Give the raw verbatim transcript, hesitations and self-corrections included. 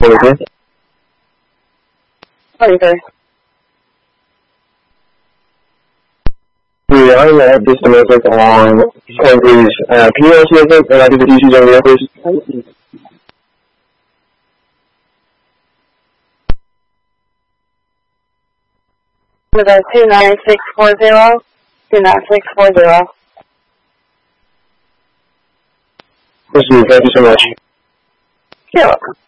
twenty-three. twenty-three. Yeah, I'm gonna have this domestic on twenty-three's. Uh, can you also look up and I do the D Cs over there, please? With a two nine six four zero, two nine six four zero. Thank you so much. You're welcome.